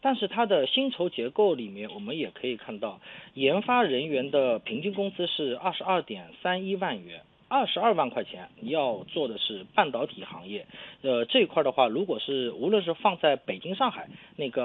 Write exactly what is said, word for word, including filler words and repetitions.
但是它的薪酬结构里面，我们也可以看到，研发人员的平均工资是二十二点三一万元。二十二万块钱，你要做的是半导体行业，呃，这一块的话，如果是无论是放在北京、上海，那个